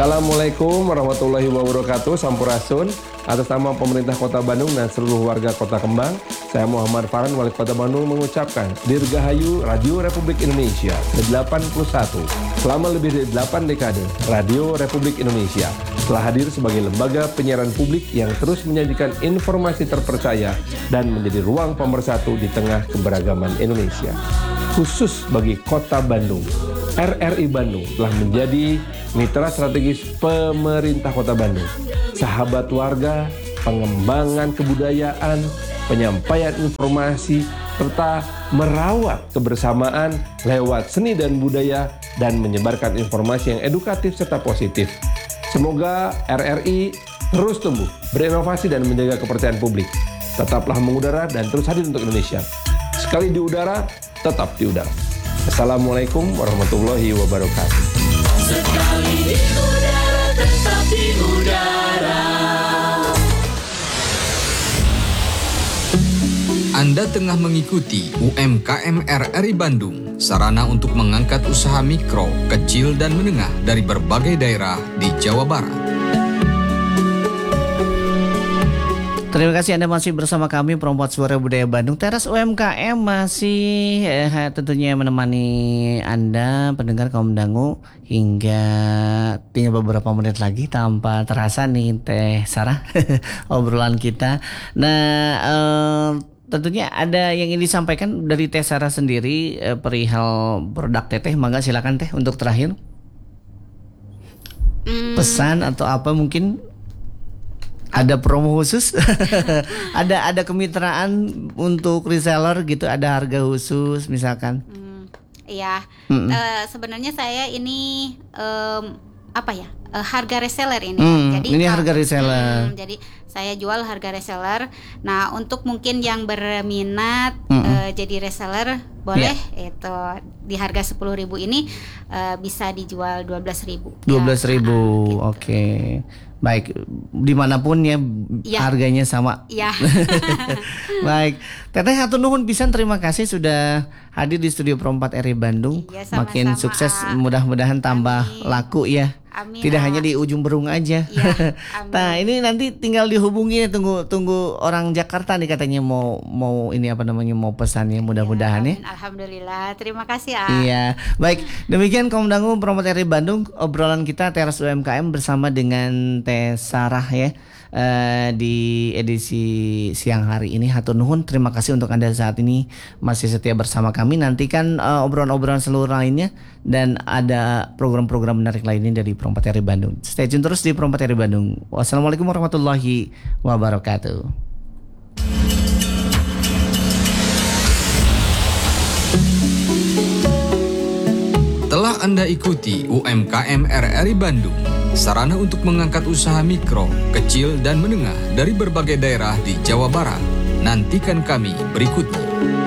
Assalamualaikum warahmatullahi wabarakatuh. Sampurasun. Atas nama pemerintah Kota Bandung dan seluruh warga Kota Kembang, saya Muhammad Farhan, Wali Kota Bandung, mengucapkan Dirgahayu Radio Republik Indonesia ke-81. Selama lebih dari 8 dekade, Radio Republik Indonesia telah hadir sebagai lembaga penyiaran publik yang terus menyajikan informasi terpercaya dan menjadi ruang pemersatu di tengah keberagaman Indonesia. Khusus bagi Kota Bandung, RRI Bandung telah menjadi mitra strategis pemerintah Kota Bandung, sahabat warga, pengembangan kebudayaan, penyampaian informasi, serta merawat kebersamaan lewat seni dan budaya dan menyebarkan informasi yang edukatif serta positif. Semoga RRI terus tumbuh, berinovasi dan menjaga kepercayaan publik. Tetaplah mengudara dan terus hadir untuk Indonesia. Sekali di udara, tetap di udara. Assalamualaikum warahmatullahi wabarakatuh. Sekali di udara, tetap di udara. Anda tengah mengikuti UMKM RRI Bandung, sarana untuk mengangkat usaha mikro, kecil, dan menengah dari berbagai daerah di Jawa Barat. Terima kasih Anda masih bersama kami, Perempuan Suara Budaya Bandung. Teras UMKM masih tentunya menemani Anda, pendengar kaum dangu, hingga tinggal beberapa menit lagi tanpa terasa nih Teh Sarah obrolan kita. Nah, tentunya ada yang ingin disampaikan dari Teh Sarah sendiri perihal produk Teteh. Mangga silakan Teh untuk terakhir. Pesan atau apa mungkin? Ada promo khusus, ada kemitraan untuk reseller gitu, ada harga khusus misalkan. Iya, sebenarnya saya ini harga reseller ini. Jadi ini harga reseller. Jadi saya jual harga reseller. Nah, untuk mungkin yang berminat jadi reseller boleh itu di harga 10.000 ini bisa dijual 12.000. 12.000, gitu. Oke. Baik, dimanapun ya harganya sama. Iya. Baik, Teteh hatur nuhun pisan, terima kasih sudah hadir di studio Perempat RRI Bandung. Iya, sama-sama. Makin sukses, mudah-mudahan tambah laku ya. Amin. Tidak hanya di ujung berung aja. Ya, nah, ini nanti tinggal dihubungi, tunggu orang Jakarta nih katanya mau ini mau pesannya, mudah-mudahan ya. Alhamdulillah, terima kasih ya. Iya, baik. Demikian kaum dangu Perempat RRI Bandung, obrolan kita Teras UMKM bersama dengan Teh Sarah ya. Di edisi siang hari ini. Hatur nuhun, terima kasih untuk Anda saat ini masih setia bersama kami. Nantikan obrolan-obrolan seluruh lainnya dan ada program-program menarik lainnya dari Perempat RRI Bandung. Stay tune terus di Perempat RRI Bandung. Wassalamualaikum warahmatullahi wabarakatuh. Telah Anda ikuti UMKM RRI Bandung, sarana untuk mengangkat usaha mikro, kecil, dan menengah dari berbagai daerah di Jawa Barat. Nantikan kami berikutnya.